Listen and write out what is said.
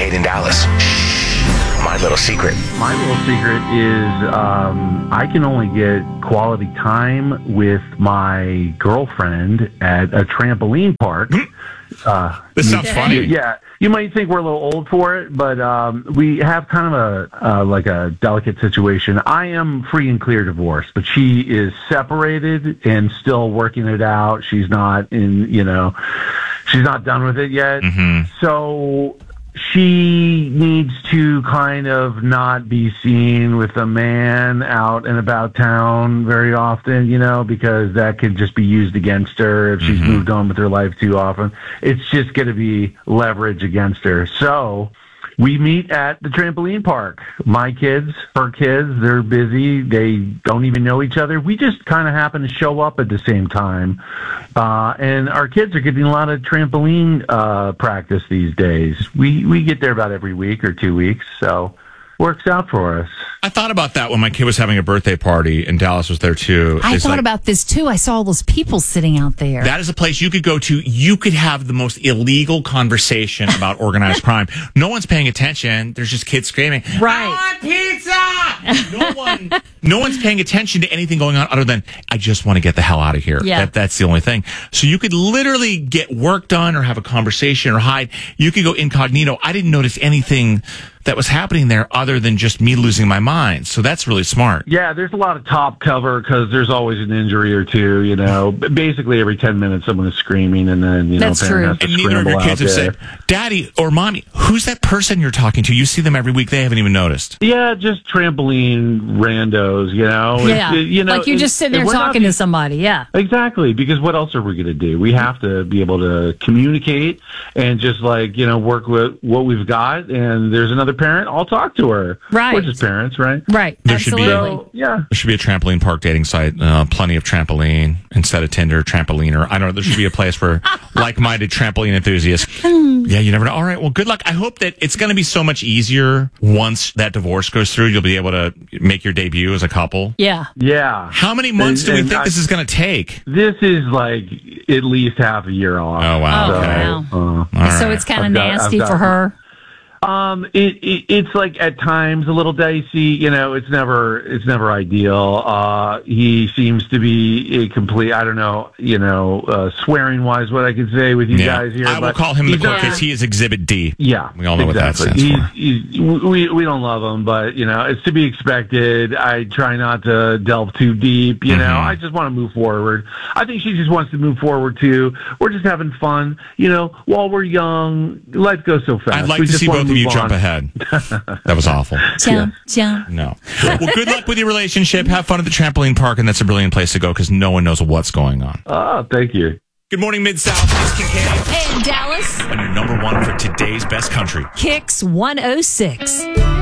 Kate in Dallas. My little secret. My little secret is I can only get quality time with my girlfriend at a trampoline park. This sounds funny. Yeah, you might think we're a little old for it, but we have kind of a delicate situation. I am free and clear divorce, but she is separated and still working it out. She's not she's not done with it yet. Mm-hmm. So she needs to kind of not be seen with a man out and about town very often, because that could just be used against her if she's moved on with her life too often. It's just going to be leverage against her. So we meet at the trampoline park. My kids, her kids, they're busy. They don't even know each other. We just kind of happen to show up at the same time. And our kids are getting a lot of trampoline practice these days. We get there about every week or 2 weeks, so works out for us. I thought about that when my kid was having a birthday party, and Dallas was there too. I thought about this too. I saw all those people sitting out there. That is a place you could go to. You could have the most illegal conversation about organized crime. No one's paying attention. There's just kids screaming, right. I want pizza! No one's paying attention to anything going on other than, I just want to get the hell out of here. Yeah. That's the only thing. So you could literally get work done or have a conversation or hide. You could go incognito. I didn't notice anything that was happening there other than just me losing my mind. So that's really smart. Yeah, there's a lot of top cover because there's always an injury or two, Basically every 10 minutes someone is screaming, and then, that's true. has to and neither of your kids have said, Daddy or Mommy, who's that person you're talking to? You see them every week. They haven't even noticed. Yeah, just trampoline randos, Yeah, like you're just sitting there talking to somebody, yeah. Exactly, because what else are we going to do? We have to be able to communicate and just work with what we've got, and there's another parent, I'll talk to her. Right. We're just parents, right? Right, There absolutely. Yeah. There should be a trampoline park dating site. Plenty of trampoline instead of Tinder, trampoliner. I don't know. There should be a place for like-minded trampoline enthusiasts. Yeah, you never know. All right. Well, good luck. I hope that it's going to be so much easier once that divorce goes through. You'll be able to make your debut as a couple. Yeah. Yeah. How many months do we think this is going to take? This is at least half a year on. Oh, wow. Oh, okay. Wow. So it's kind of nasty for her. It's like at times a little dicey. It's never ideal. He seems to be a complete, I don't know, swearing wise, what I could say with you guys here. I will call him the court case. He is Exhibit D. Yeah, we all know exactly. what that stands for. We don't love him, but it's to be expected. I try not to delve too deep. I just want to move forward. I think she just wants to move forward too. We're just having fun. While we're young, life goes so fast. I'd like to see both of you jump ahead. That was awful. Jump. No. Well, good luck with your relationship. Have fun at the trampoline park, and that's a brilliant place to go because no one knows what's going on. Oh, thank you. Good morning, Mid-South. It's Kincaid. And Dallas. And your number one for today's best country. Kicks 106.